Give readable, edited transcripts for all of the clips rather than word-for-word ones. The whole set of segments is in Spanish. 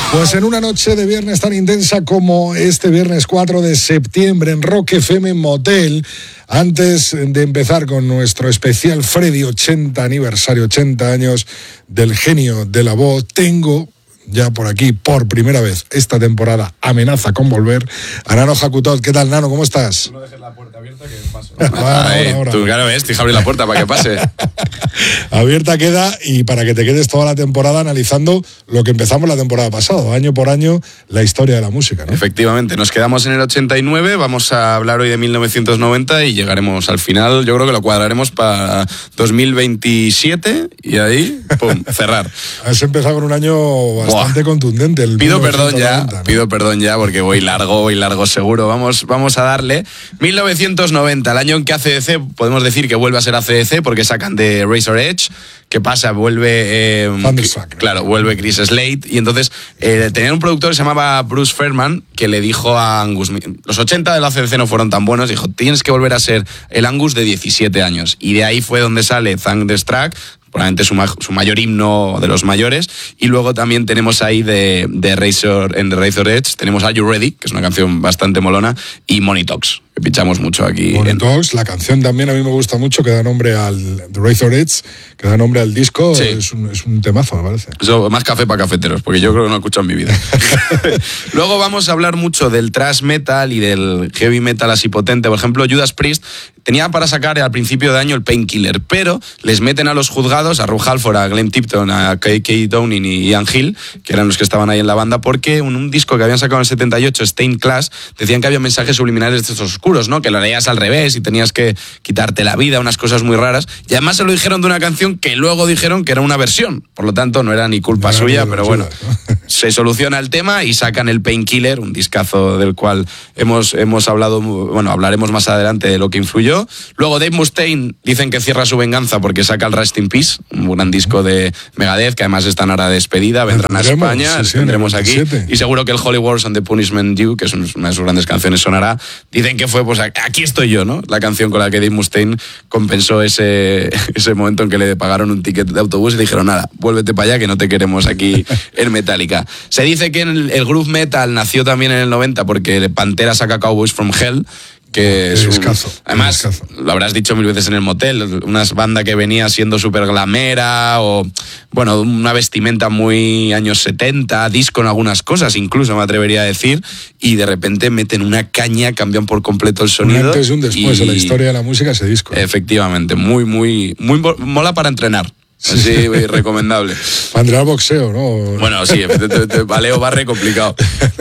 Pues en una noche de viernes tan intensa como este viernes 4 de septiembre en Rock FM Motel, antes de empezar con nuestro especial Freddy 80 aniversario, 80 años del genio de la voz, tengo ya por aquí, por primera vez esta temporada, amenaza con volver, a Nano Jacutot. ¿Qué tal, Nano? ¿Cómo estás? Tú no dejes la puerta abierta que paso. ahora. Tú, claro, ves, tienes que abrir la puerta para que pase. Abierta queda, y para que te quedes toda la temporada analizando lo que empezamos la temporada pasada, año por año, la historia de la música, ¿no? Efectivamente, nos quedamos en el 89, vamos a hablar hoy de 1990 y llegaremos al final, yo creo que lo cuadraremos para 2027 y ahí, pum, cerrar. Has empezado con un año bastante contundente. Pido perdón ya porque voy largo seguro. Vamos a darle. 1990, el año en que ACDC, podemos decir que vuelve a ser ACDC porque sacan de Razor Edge. ¿Qué pasa? Vuelve vuelve Chris Slade, y entonces tenían un productor que se llamaba Bruce Fairman que le dijo a Angus, los 80 de la ACDC no fueron tan buenos, dijo, tienes que volver a ser el Angus de 17 años, y de ahí fue donde sale Thunderstruck, probablemente su mayor himno de los mayores, y luego también tenemos ahí de Razor Edge, tenemos Are You Ready, que es una canción bastante molona, y Money Talks, que pinchamos mucho aquí. Money Talks, la canción también a mí me gusta mucho, que da nombre al Razor Edge, que da nombre al disco, sí. es un temazo, me parece. Eso, más café para cafeteros, porque yo creo que no he escuchado en mi vida. Luego vamos a hablar mucho del thrash metal y del heavy metal así potente. Por ejemplo, Judas Priest tenía para sacar al principio de año el Painkiller, pero les meten a los juzgados, a Rob Halford, a Glenn Tipton, a K.K. Downing y Ian Hill, que eran los que estaban ahí en la banda, porque en un disco que habían sacado en el 78, Stained Class, decían que había mensajes subliminales de estos oscuros, ¿no? Que lo leías al revés y tenías que quitarte la vida, unas cosas muy raras. Y además se lo dijeron de una canción que luego dijeron que era una versión. Por lo tanto, no era ni culpa suya, pero bueno, se soluciona el tema y sacan el Painkiller, un discazo del cual hemos hablado, bueno, hablaremos más adelante de lo que influyó. Luego Dave Mustaine dicen que cierra su venganza porque saca el Rest in Peace, un gran disco de Megadeth, que además están ahora de despedida, vendrán a España, tendremos aquí, y seguro que el Holy Wars and the Punishment Due, que es una de sus grandes canciones, sonará. Dicen que fue, pues aquí estoy yo, ¿no? La canción con la que Dave Mustaine compensó ese momento en que le pagaron un ticket de autobús y le dijeron, nada, vuélvete para allá que no te queremos aquí en Metallica. Se dice que el groove metal nació también en el 90 porque Pantera saca Cowboys from Hell, que es además, lo habrás dicho mil veces en el motel, una banda que venía siendo súper glamera, o bueno, una vestimenta muy años 70, disco en algunas cosas, incluso me atrevería a decir, y de repente meten una caña, cambian por completo el sonido. Un antes y un después en la historia de la música ese disco. Efectivamente, muy mola para entrenar. Sí, recomendable. Para entrar al boxeo, ¿no? Bueno, sí, Valeo Barre complicado.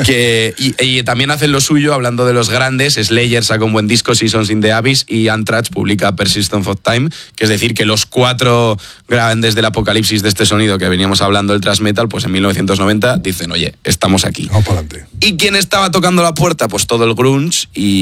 Y también hacen lo suyo, hablando de los grandes. Slayer saca un buen disco, Seasons in the Abyss, y Anthrax publica Persistence of Time, que es decir, que los 4 grandes del apocalipsis de este sonido que veníamos hablando del thrash metal, pues en 1990 dicen, oye, estamos aquí. Vamos para adelante. ¿Y quién estaba tocando la puerta? Pues todo el grunge,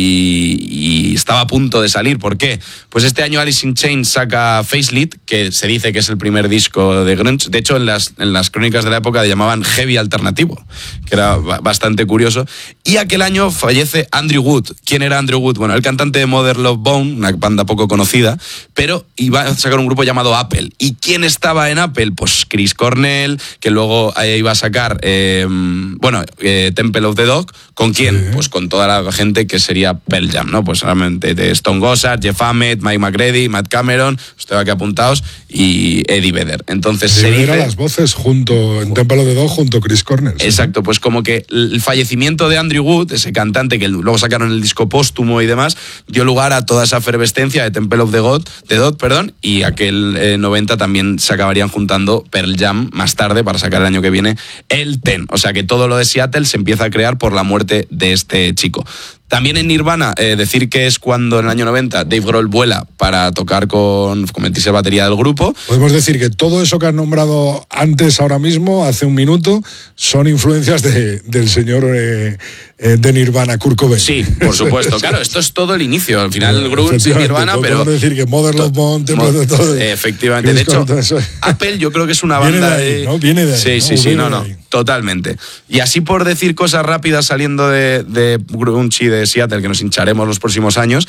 y estaba a punto de salir. ¿Por qué? Pues este año Alice in Chains saca Facelit, que se dice que es el primer disco de grunge. De hecho, en las crónicas de la época le llamaban heavy alternativo, que era bastante curioso. Y aquel año fallece Andrew Wood. ¿Quién era Andrew Wood? Bueno, el cantante de Mother Love Bone, una banda poco conocida, pero iba a sacar un grupo llamado Apple. ¿Y quién estaba en Apple? Pues Chris Cornell, que luego iba a sacar Temple of the Dog. ¿Con quién? Sí. Pues con toda la gente que sería Pearl Jam, ¿no? Pues solamente de Stone Gossard, Jeff Ament, Mike McCready, Matt Cameron, estoy aquí apuntados, y Eddie Vedder. Entonces se dice... las voces en Temple of the Dog junto a Chris Cornell. Exacto, pues como que el fallecimiento de Andrew Wood, ese cantante que luego sacaron el disco póstumo y demás, dio lugar a toda esa efervescencia de Temple of the Dog, y aquel 90 también se acabarían juntando Pearl Jam más tarde para sacar el año que viene el Ten. O sea que todo lo de Seattle se empieza a crear por la muerte de este chico. También en Nirvana, decir que es cuando en el año 90 Dave Grohl vuela para tocar convertirse en batería del grupo. Podemos decir que todo eso que has nombrado antes, ahora mismo, hace un minuto, son influencias del señor de Nirvana, Kurt Cobain. Sí, por supuesto. Claro, esto es todo el inicio. Al final el grunge y Nirvana, pero... Podemos decir que Mother Love Bone, de todo. Efectivamente. De hecho, Apple yo creo que es una banda... Viene de ahí, Sí, totalmente. Y así por decir cosas rápidas saliendo de grunge y de Seattle, que nos hincharemos los próximos años,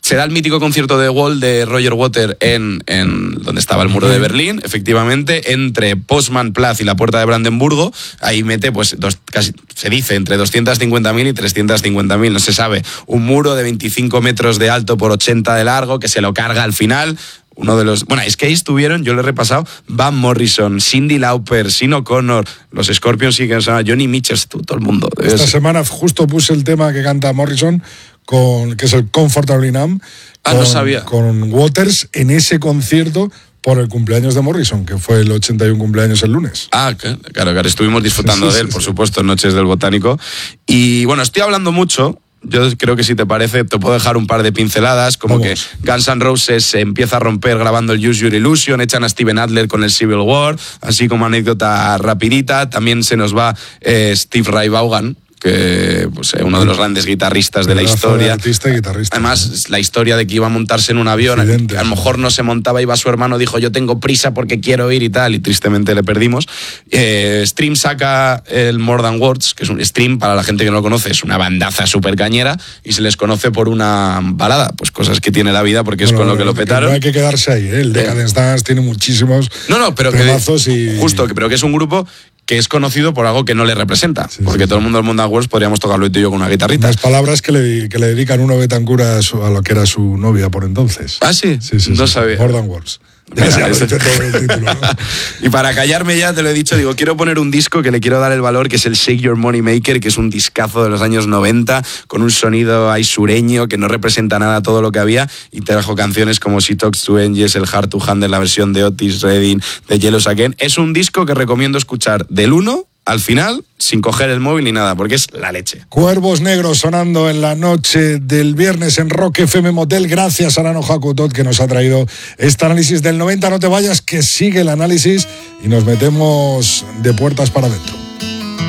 será el mítico concierto de Wall de Roger Waters en donde estaba el muro de Berlín, efectivamente, entre Postmannplatz y la Puerta de Brandenburgo. Ahí mete, pues, casi se dice, entre 250.000 y 350.000, no se sabe. Un muro de 25 metros de alto por 80 de largo, que se lo carga al final. Uno de los... Bueno, es que ahí estuvieron, yo lo he repasado, Van Morrison, Cyndi Lauper, Sinead O'Connor, los Scorpions, y Johnny Mitchell, todo el mundo. Esta semana justo puse el tema que canta Morrison, que es el Comfortably Numb, no sabía. Con Waters en ese concierto por el cumpleaños de Morrison, que fue el 81 cumpleaños el lunes. Claro, estuvimos disfrutando de él, por supuesto, en Noches del Botánico. Y bueno, estoy hablando mucho. Yo creo que si te parece, te puedo dejar un par de pinceladas, como que Guns N' Roses se empieza a romper grabando el Use Your Illusion, echan a Steven Adler con el Civil War, así como anécdota rapidita. También se nos va Steve Ray Vaughan, que pues, uno de los grandes guitarristas de la historia. Artista y guitarrista. Además, la historia de que iba a montarse en un avión, a lo mejor no se montaba, iba su hermano, dijo yo tengo prisa porque quiero ir y tal, y tristemente le perdimos. Stream saca el More Than Words, que es un Stream, para la gente que no lo conoce, es una bandaza súper cañera, y se les conoce por una balada, pues cosas que tiene la vida, porque es con lo que lo petaron. No hay que quedarse ahí, el Decadence Dance tiene muchísimos pero pero que es un grupo que es conocido por algo que no le representa, porque todo el mundo del More Than Words podríamos tocarlo tú y yo con una guitarrita. Las palabras que le dedican uno Betancourt a lo que era su novia por entonces. ¿Ah, sí? Sí. No sabía. More Than Words. Y para callarme ya, te lo he dicho, digo, quiero poner un disco que le quiero dar el valor, que es el Shake Your Money Maker, que es un discazo de los años 90, con un sonido ahí sureño que no representa nada todo lo que había, y te dejo canciones como She Talks to Angels, el Hard to Handle, la versión de Otis Redding, de Jealous Again. Es un disco que recomiendo escuchar del 1 al final, sin coger el móvil ni nada, porque es la leche. Cuervos Negros sonando en la noche del viernes en Rock FM Motel. Gracias a Nano Hakutot, que nos ha traído este análisis del 90. No te vayas, que sigue el análisis y nos metemos de puertas para adentro.